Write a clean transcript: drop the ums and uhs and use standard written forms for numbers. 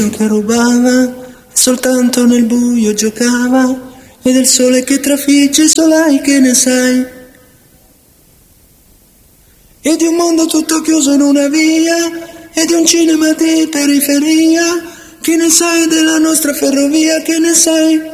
che rubava, soltanto nel buio giocava, e del sole che trafigge solai che ne sai, e di un mondo tutto chiuso in una via, e di un cinema di periferia, che ne sai della nostra ferrovia, che ne sai?